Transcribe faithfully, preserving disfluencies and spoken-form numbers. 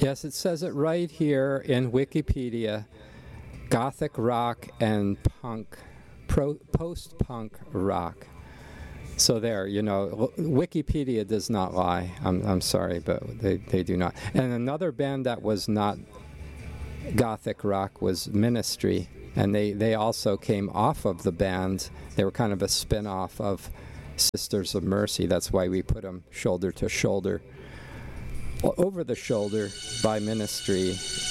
Yes, it says it right here in Wikipedia. Gothic rock and punk, pro, post-punk rock. So there, you know, Wikipedia does not lie. I'm I'm sorry, but they, they do not. And another band that was not Gothic rock was Ministry, and they, they also came off of the band. They were kind of a spin-off of Sisters of Mercy. That's why we put them shoulder to shoulder. Well, Over the Shoulder by Ministry